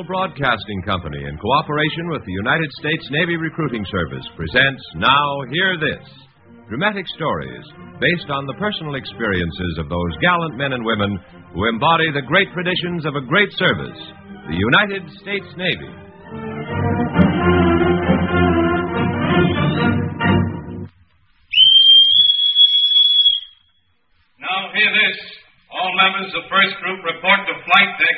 National Broadcasting Company, in cooperation with the United States Navy Recruiting Service, presents Now Hear This, dramatic stories based on the personal experiences of those gallant men and women who embody the great traditions of a great service, the United States Navy. Now hear this. All members of first group report to flight deck.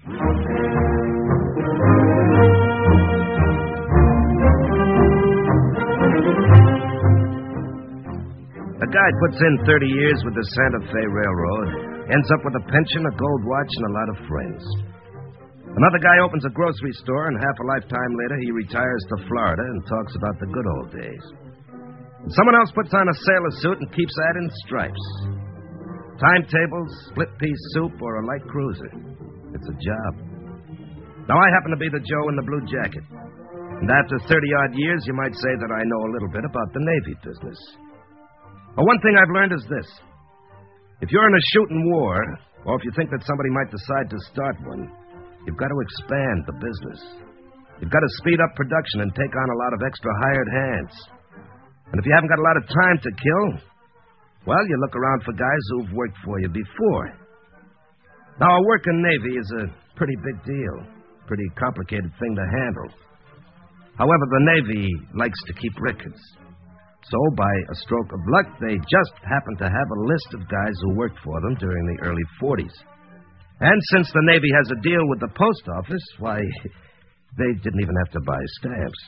A guy puts in 30 years with the Santa Fe Railroad, ends up with a pension, a gold watch, and a lot of friends. Another guy opens a grocery store, and half a lifetime later he retires to Florida and talks about the good old days. And someone else puts on a sailor suit and keeps adding stripes. Timetables, split-piece soup, or a light cruiser. It's a job. Now, I happen to be the Joe in the blue jacket. And after 30-odd years, you might say that I know a little bit about the Navy business. But one thing I've learned is this. If you're in a shooting war, or if you think that somebody might decide to start one, you've got to expand the business. You've got to speed up production and take on a lot of extra hired hands. And if you haven't got a lot of time to kill, well, you look around for guys who've worked for you before. Now, a working Navy is a pretty big deal, pretty complicated thing to handle. However, the Navy likes to keep records. So, by a stroke of luck, they just happen to have a list of guys who worked for them during the early 40s. And since the Navy has a deal with the post office, why, they didn't even have to buy stamps.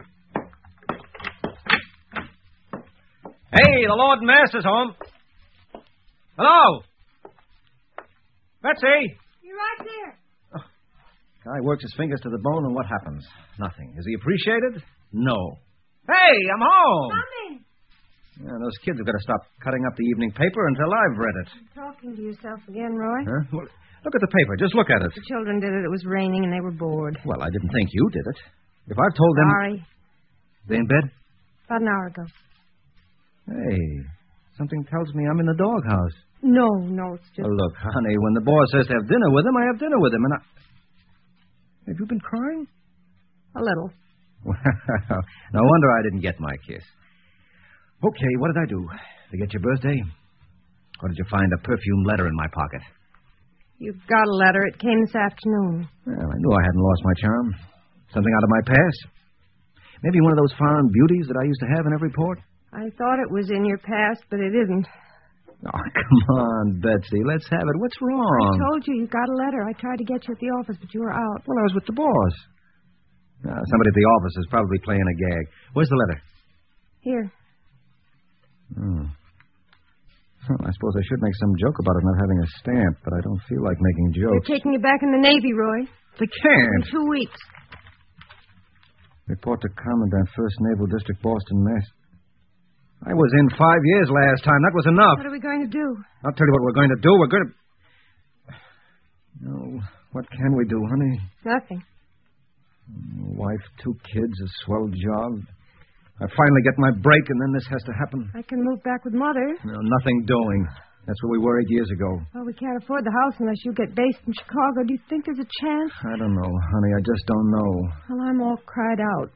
Hey, the Lord Master's home. Hello? Betsy? You're right there. Oh. Guy works his fingers to the bone, and what happens? Nothing. Is he appreciated? No. Hey, I'm home. Come in. Yeah, those kids have got to stop cutting up the evening paper until I've read it. You're talking to yourself again, Roy. Huh? Well, look at the paper. Just look at it. The children did it. It was raining, and they were bored. Well, I didn't think you did it. If I've told them... Sorry. They in bed? About an hour ago. Hey, something tells me I'm in the doghouse. No, it's just... Well, look, honey, when the boss says to have dinner with him, I have dinner with him, and I... Have you been crying? A little. Well, no wonder I didn't get my kiss. Okay, what did I do? Forget your birthday? Or did you find a perfumed letter in my pocket? You've got a letter. It came this afternoon. Well, I knew I hadn't lost my charm. Something out of my past. Maybe one of those foreign beauties that I used to have in every port. I thought it was in your past, but it isn't. Oh, come on, Betsy. Let's have it. What's wrong? I told you got a letter. I tried to get you at the office, but you were out. Well, I was with the boss. Somebody at the office is probably playing a gag. Where's the letter? Here. Oh. Well, I suppose I should make some joke about it not having a stamp, but I don't feel like making jokes. They're taking you back in the Navy, Roy. They can't. In 2 weeks. Report to Commandant, 1st Naval District, Boston, Mass. I was in 5 years last time. That was enough. What are we going to do? I'll tell you what we're going to do. We're going to... No, what can we do, honey? Nothing. Wife, 2 kids, a swell job. I finally get my break, and then this has to happen. I can move back with Mother. No, nothing doing. That's where we were 8 years ago. Well, we can't afford the house unless you get based in Chicago. Do you think there's a chance? I don't know, honey. I just don't know. Well, I'm all cried out.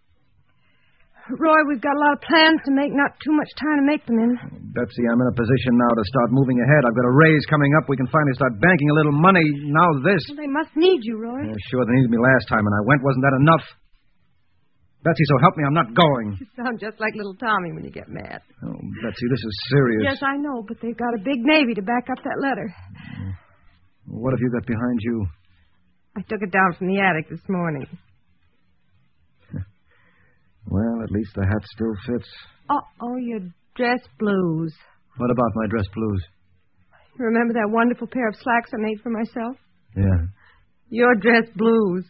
Roy, we've got a lot of plans to make, not too much time to make them in. Betsy, I'm in a position now to start moving ahead. I've got a raise coming up. We can finally start banking a little money. Now this. Well, they must need you, Roy. Yeah, sure, they needed me last time, and I went. Wasn't that enough? Betsy, so help me, I'm not going. You sound just like little Tommy when you get mad. Oh, Betsy, this is serious. Yes, I know, but they've got a big Navy to back up that letter. What have you got behind you? I took it down from the attic this morning. Well, at least the hat still fits. Oh, your dress blues. What about my dress blues? Remember that wonderful pair of slacks I made for myself? Yeah. Your dress blues.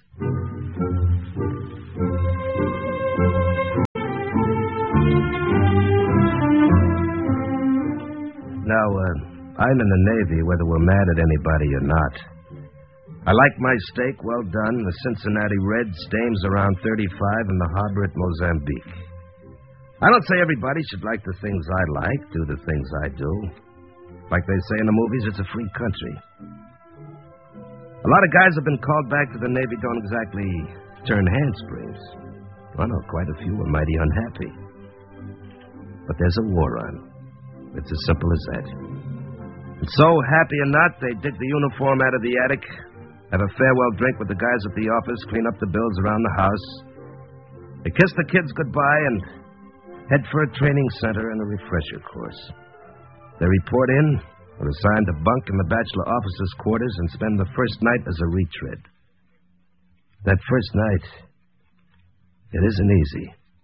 Now, I'm in the Navy whether we're mad at anybody or not. I like my steak well done, the Cincinnati Red stames around 35, and the harbor at Mozambique. I don't say everybody should like the things I like, do the things I do. Like they say in the movies, it's a free country. A lot of guys have been called back to the Navy don't exactly turn handsprings. Well, no, quite a few are mighty unhappy. But there's a war on. It's as simple as that. And so, happy or not, they dig the uniform out of the attic, have a farewell drink with the guys at the office, clean up the bills around the house. They kiss the kids goodbye and head for a training center and a refresher course. They report in, are assigned a bunk in the bachelor officers' quarters, and spend the first night as a retread. That first night, it isn't easy.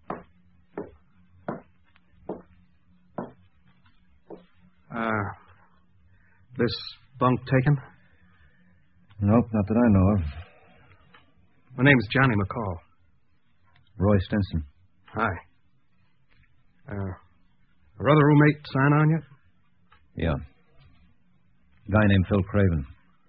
This bunk taken? Nope, not that I know of. My name's Johnny McCall. Roy Stinson. Hi. Our other roommate sign on yet? Yeah. Guy named Phil Craven.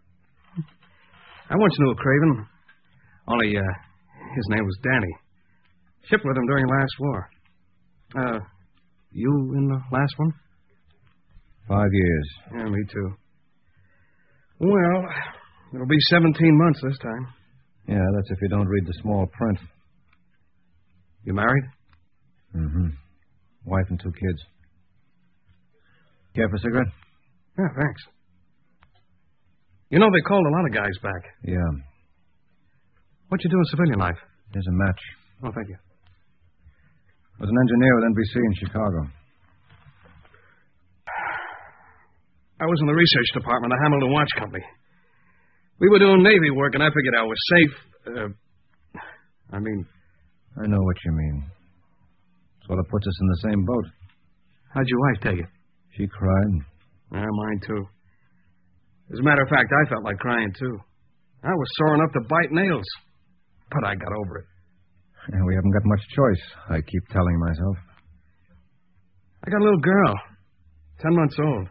I once knew a Craven. Only, his name was Danny. Shipped with him during the last war. You in the last one? 5 years. Yeah, me too. Well, it'll be 17 months this time. Yeah, that's if you don't read the small print. You married? Mm-hmm. Wife and 2 kids. Care for a cigarette? Yeah, thanks. You know, they called a lot of guys back. Yeah. What you do in civilian life? Here's a match. Oh, thank you. Was an engineer with NBC in Chicago. I was in the research department of Hamilton Watch Company. We were doing Navy work, and I figured I was safe. I know what you mean. Sort of puts us in the same boat. How'd your wife take it? She cried. Yeah, mine, too. As a matter of fact, I felt like crying, too. I was sore enough to bite nails. But I got over it. Yeah, we haven't got much choice, I keep telling myself. I got a little girl, 10 months old.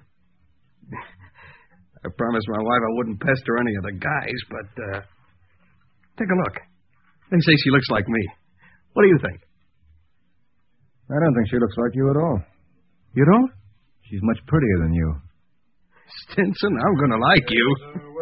I promised my wife I wouldn't pester any of the guys, but, take a look. They say she looks like me. What do you think? I don't think she looks like you at all. You don't? She's much prettier than you. Stinson, I'm going to like you.